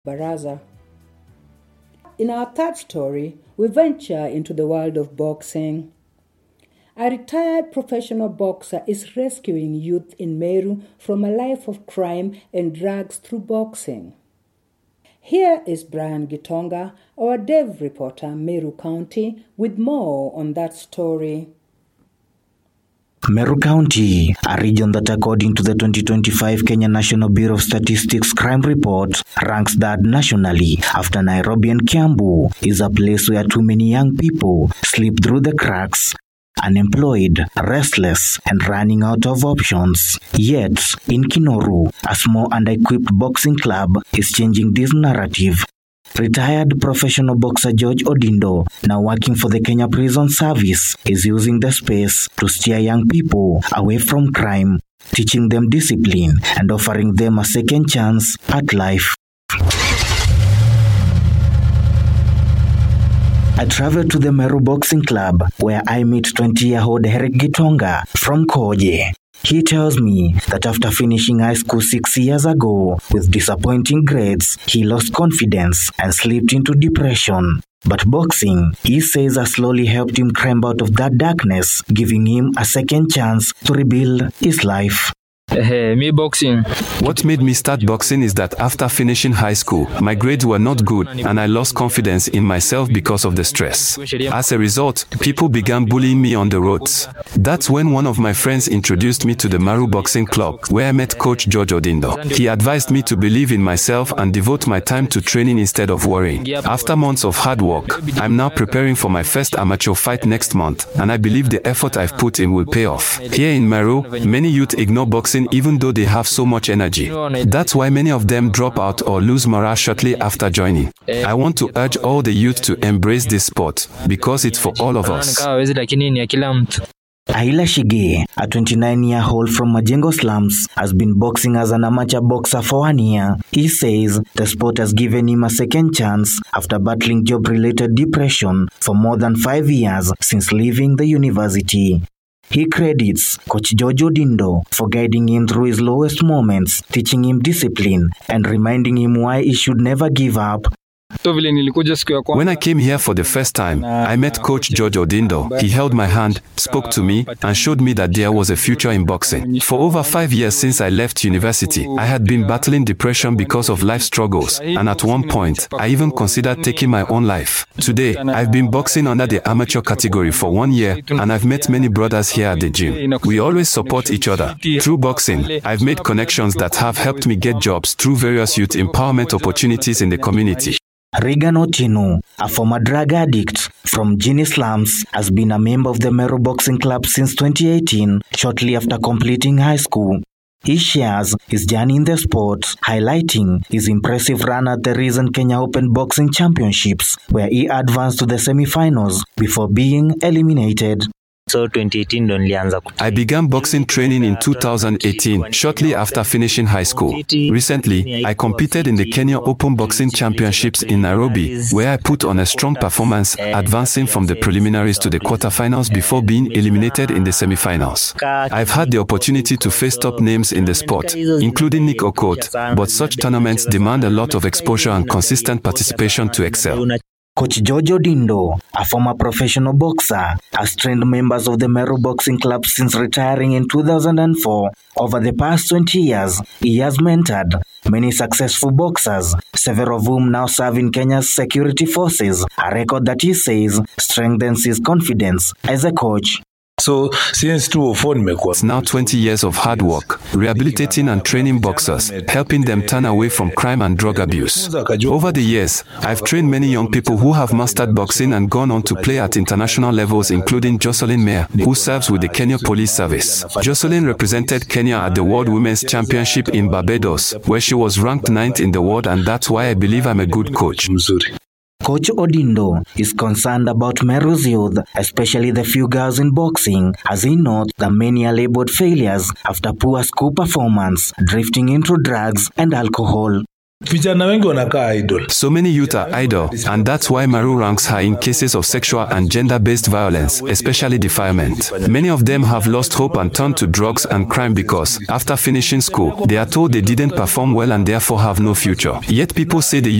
Baraza. In our third story, we venture into the world of boxing. A retired professional boxer is rescuing youth in Meru from a life of crime and drugs through boxing. Here is Brian Gitonga, our Dev reporter, Meru County, with more on that story. Meru County, a region that according to the 2025 Kenya National Bureau of Statistics crime report ranks third nationally after Nairobi and Kiambu, is a place where too many young people slip through the cracks, unemployed, restless, and running out of options. Yet, in Kinoru, a small under-equipped boxing club is changing this narrative. Retired professional boxer George Odindo, now working for the Kenya Prison Service, is using the space to steer young people away from crime, teaching them discipline and offering them a second chance at life. I traveled to the Meru Boxing Club where I meet 20-year-old Eric Gitonga from Koje. He tells me that after finishing high school 6 years ago with disappointing grades, he lost confidence and slipped into depression. But boxing, he says, has slowly helped him climb out of that darkness, giving him a second chance to rebuild his life. Me boxing. What made me start boxing is that after finishing high school, my grades were not good and I lost confidence in myself because of the stress. As a result, people began bullying me on the roads. That's when one of my friends introduced me to the Meru Boxing Club, where I met Coach George Odindo. He advised me to believe in myself and devote my time to training instead of worrying. After months of hard work, I'm now preparing for my first amateur fight next month, and I believe the effort I've put in will pay off. Here in Meru, many youth ignore boxing even though they have so much energy. That's why many of them drop out or lose morale shortly after joining. I want to urge all the youth to embrace this sport because it's for all of us. Aila Shige, a 29-year-old from Majengo slums, has been boxing as an amateur boxer for 1 year. He says the sport has given him a second chance after battling job-related depression for more than 5 years since leaving the university. He credits Coach George Odindo for guiding him through his lowest moments, teaching him discipline, and reminding him why he should never give up. When I came here for the first time, I met Coach George Odindo. He held my hand, spoke to me, and showed me that there was a future in boxing. For over 5 years since I left university, I had been battling depression because of life struggles, and at one point, I even considered taking my own life. Today, I've been boxing under the amateur category for 1 year, and I've met many brothers here at the gym. We always support each other. Through boxing, I've made connections that have helped me get jobs through various youth empowerment opportunities in the community. Regan Otinu, a former drug addict from Gini slums, has been a member of the Meru Boxing Club since 2018, shortly after completing high school. He shares his journey in the sport, highlighting his impressive run at the recent Kenya Open Boxing Championships, where he advanced to the semi-finals before being eliminated. So 2018 I began boxing training in 2018, shortly after finishing high school. Recently, I competed in the Kenya Open Boxing Championships in Nairobi, where I put on a strong performance, advancing from the preliminaries to the quarterfinals before being eliminated in the semifinals. I've had the opportunity to face top names in the sport, including Nick Okoth, but such tournaments demand a lot of exposure and consistent participation to excel. Coach George Odindo, a former professional boxer, has trained members of the Meru Boxing Club since retiring in 2004. Over the past 20 years, he has mentored many successful boxers, several of whom now serve in Kenya's security forces, a record that he says strengthens his confidence as a coach. So, since 2004, it's now 20 years of hard work, rehabilitating and training boxers, helping them turn away from crime and drug abuse. Over the years, I've trained many young people who have mastered boxing and gone on to play at international levels, including Jocelyn Meyer, who serves with the Kenya Police Service. Jocelyn represented Kenya at the World Women's Championship in Barbados, where she was ranked 9th in the world, and that's why I believe I'm a good coach. Coach Odindo is concerned about Meru's youth, especially the few girls in boxing, as he notes that many are labeled failures after poor school performance, drifting into drugs and alcohol. So many youth are idle, and that's why Meru ranks high in cases of sexual and gender-based violence, especially defilement. Many of them have lost hope and turned to drugs and crime because, after finishing school, they are told they didn't perform well and therefore have no future. Yet people say the